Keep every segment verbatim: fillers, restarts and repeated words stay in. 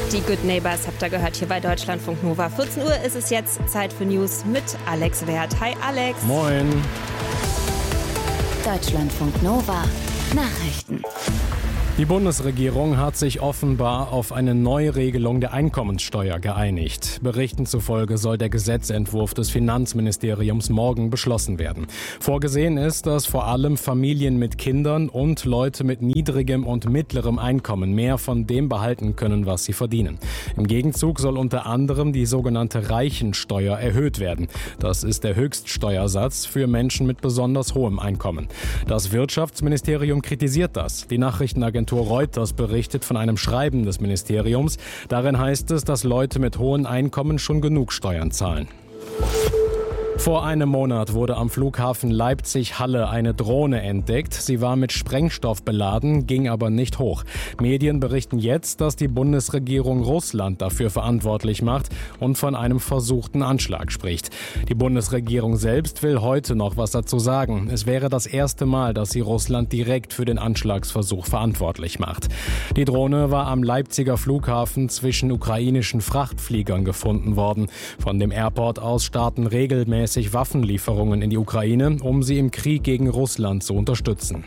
Die Good Neighbors habt ihr gehört hier bei Deutschlandfunk Nova. vierzehn Uhr ist es jetzt, Zeit für News mit Alex Wert. Hi Alex. Moin. Deutschlandfunk Nova Nachrichten. Die Bundesregierung hat sich offenbar auf eine Neuregelung der Einkommenssteuer geeinigt. Berichten zufolge soll der Gesetzentwurf des Finanzministeriums morgen beschlossen werden. Vorgesehen ist, dass vor allem Familien mit Kindern und Leute mit niedrigem und mittlerem Einkommen mehr von dem behalten können, was sie verdienen. Im Gegenzug soll unter anderem die sogenannte Reichensteuer erhöht werden. Das ist der Höchststeuersatz für Menschen mit besonders hohem Einkommen. Das Wirtschaftsministerium kritisiert das. Die Nachrichtenagentur Reuters berichtet von einem Schreiben des Ministeriums. Darin heißt es, dass Leute mit hohen Einkommen schon genug Steuern zahlen. Vor einem Monat wurde am Flughafen Leipzig-Halle eine Drohne entdeckt. Sie war mit Sprengstoff beladen, ging aber nicht hoch. Medien berichten jetzt, dass die Bundesregierung Russland dafür verantwortlich macht und von einem versuchten Anschlag spricht. Die Bundesregierung selbst will heute noch was dazu sagen. Es wäre das erste Mal, dass sie Russland direkt für den Anschlagsversuch verantwortlich macht. Die Drohne war am Leipziger Flughafen zwischen ukrainischen Frachtfliegern gefunden worden. Von dem Airport aus starten regelmäßig Waffenlieferungen in die Ukraine, um sie im Krieg gegen Russland zu unterstützen.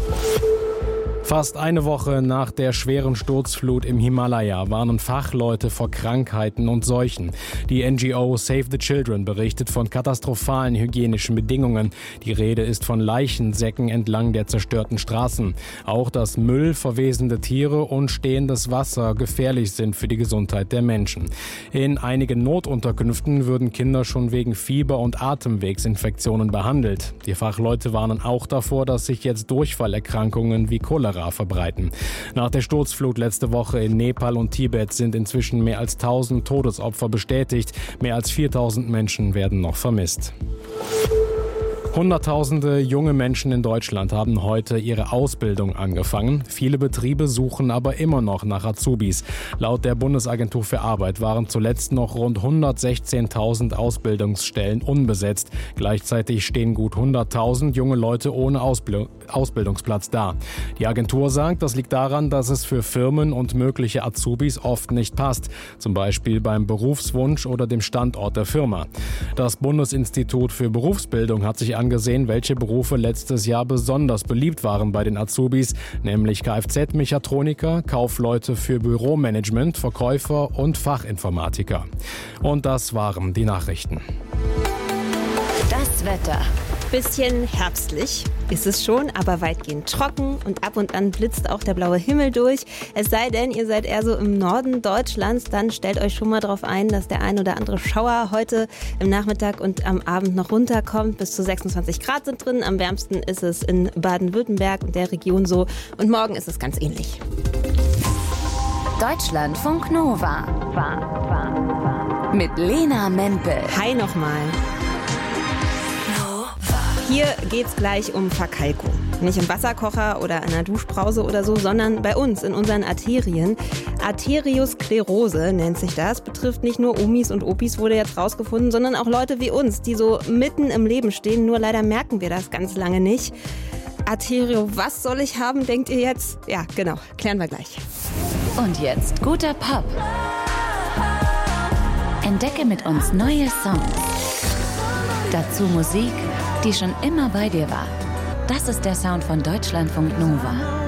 Fast eine Woche nach der schweren Sturzflut im Himalaya warnen Fachleute vor Krankheiten und Seuchen. Die N G O Save the Children berichtet von katastrophalen hygienischen Bedingungen. Die Rede ist von Leichensäcken entlang der zerstörten Straßen. Auch dass Müll, verwesende Tiere und stehendes Wasser gefährlich sind für die Gesundheit der Menschen. In einigen Notunterkünften würden Kinder schon wegen Fieber- und Atemwegsinfektionen behandelt. Die Fachleute warnen auch davor, dass sich jetzt Durchfallerkrankungen wie Cholera verbreiten. Nach der Sturzflut letzte Woche in Nepal und Tibet sind inzwischen mehr als tausend Todesopfer bestätigt. Mehr als viertausend Menschen werden noch vermisst. Hunderttausende junge Menschen in Deutschland haben heute ihre Ausbildung angefangen. Viele Betriebe suchen aber immer noch nach Azubis. Laut der Bundesagentur für Arbeit waren zuletzt noch rund hundertsechzehntausend Ausbildungsstellen unbesetzt. Gleichzeitig stehen gut hunderttausend junge Leute ohne Ausbild- Ausbildungsplatz da. Die Agentur sagt, das liegt daran, dass es für Firmen und mögliche Azubis oft nicht passt. Zum Beispiel beim Berufswunsch oder dem Standort der Firma. Das Bundesinstitut für Berufsbildung hat sich angesehen, welche Berufe letztes Jahr besonders beliebt waren bei den Azubis, nämlich Kfz-Mechatroniker, Kaufleute für Büromanagement, Verkäufer und Fachinformatiker. Und das waren die Nachrichten. Das Wetter. Bisschen herbstlich ist es schon, aber weitgehend trocken und ab und an blitzt auch der blaue Himmel durch. Es sei denn, ihr seid eher so im Norden Deutschlands, dann stellt euch schon mal darauf ein, dass der ein oder andere Schauer heute im Nachmittag und am Abend noch runterkommt. Bis zu sechsundzwanzig Grad sind drin. Am wärmsten ist es in Baden-Württemberg und der Region so. Und morgen ist es ganz ähnlich. Deutschlandfunk Nova. War, war, war. Mit Lena Mempel. Hi nochmal. Hier geht's gleich um Verkalkung. Nicht im Wasserkocher oder einer Duschbrause oder so, sondern bei uns in unseren Arterien. Arteriosklerose nennt sich das. Betrifft nicht nur Omis und Opis, wurde jetzt rausgefunden, sondern auch Leute wie uns, die so mitten im Leben stehen. Nur leider merken wir das ganz lange nicht. Arterio, was soll ich haben, denkt ihr jetzt? Ja, genau, klären wir gleich. Und jetzt guter Pop. Entdecke mit uns neue Songs. Dazu Musik, die schon immer bei dir war. Das ist der Sound von Deutschlandfunk Nova.